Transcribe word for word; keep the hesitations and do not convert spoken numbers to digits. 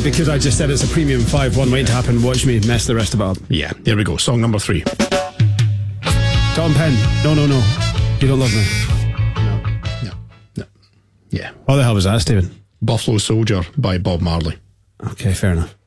because I just said it's a premium five, one waiting to happen. Watch me mess the rest of it up. Yeah, here we go. Song number three. Tom Penn. No, no, no. You don't love me. No, no, no. Yeah. What the hell was that, Stephen? Buffalo Soldier by Bob Marley. Okay, fair enough.